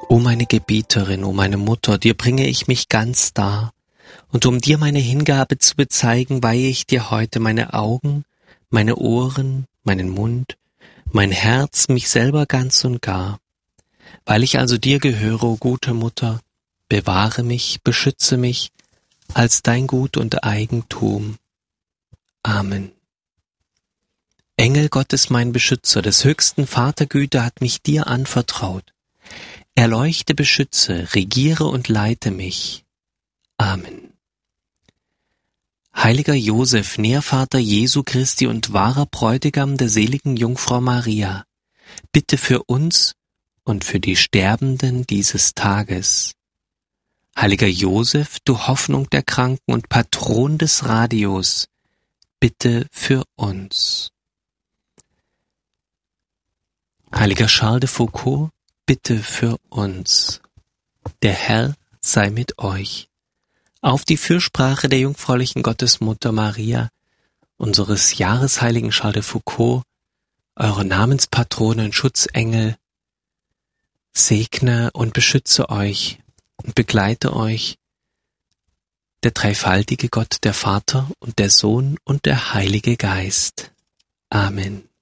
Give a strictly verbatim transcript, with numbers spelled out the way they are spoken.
O meine Gebieterin, o meine Mutter, dir bringe ich mich ganz dar, und um dir meine Hingabe zu bezeigen, weihe ich dir heute meine Augen, meine Ohren, meinen Mund, mein Herz, mich selber ganz und gar. Weil ich also dir gehöre, o gute Mutter, bewahre mich, beschütze mich als dein Gut und Eigentum. Amen. Engel Gottes, mein Beschützer, des höchsten Vatergüte hat mich dir anvertraut. Erleuchte, beschütze, regiere und leite mich. Amen. Heiliger Josef, Nährvater Jesu Christi und wahrer Bräutigam der seligen Jungfrau Maria, bitte für uns und für die Sterbenden dieses Tages. Heiliger Josef, du Hoffnung der Kranken und Patron des Radios, bitte für uns. Heiliger Charles de Foucauld, bitte für uns. Der Herr sei mit euch. Auf die Fürsprache der jungfräulichen Gottesmutter Maria, unseres Jahresheiligen Charles de Foucauld, eure Namenspatrone und Schutzengel, segne und beschütze euch und begleite euch der dreifaltige Gott, der Vater und der Sohn und der Heilige Geist. Amen.